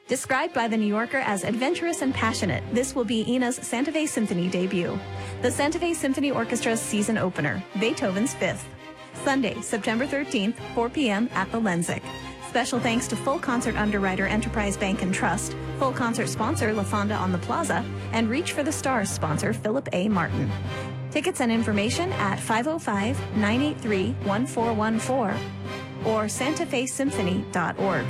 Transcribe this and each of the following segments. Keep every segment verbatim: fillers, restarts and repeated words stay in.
Described by The New Yorker as adventurous and passionate, this will be Ina's Santa Fe Symphony debut. The Santa Fe Symphony Orchestra's season opener, Beethoven's Fifth. Sunday, September thirteenth, four p.m. at the Lensic. Special thanks to Full Concert underwriter Enterprise Bank and Trust, Full Concert sponsor La Fonda on the Plaza, and Reach for the Stars sponsor Philip A. Martin. Tickets and information at five oh five, nine eight three, one four one four or santa fe symphony dot org.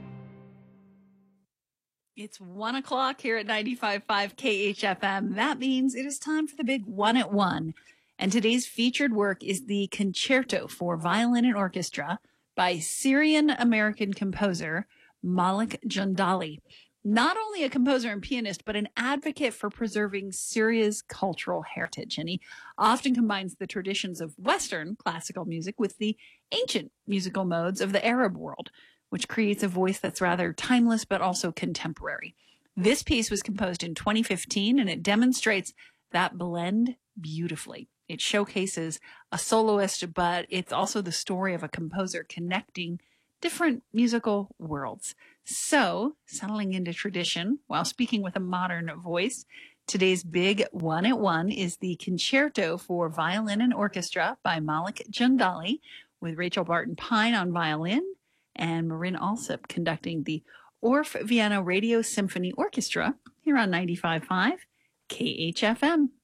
It's one o'clock here at ninety-five point five K H F M. That means it is time for the big one at one. And today's featured work is the Concerto for Violin and Orchestra by Syrian-American composer Malik Jandali. Not only a composer and pianist, but an advocate for preserving Syria's cultural heritage. And he often combines the traditions of Western classical music with the ancient musical modes of the Arab world, which creates a voice that's rather timeless but also contemporary. This piece was composed in twenty fifteen, and it demonstrates that blend beautifully. It showcases a soloist, but it's also the story of a composer connecting different musical worlds. So, settling into tradition while speaking with a modern voice, today's big one at one is the Concerto for Violin and Orchestra by Malik Jandali, with Rachel Barton Pine on violin and Marin Alsop conducting the Orff Vienna Radio Symphony Orchestra here on ninety-five point five K H F M.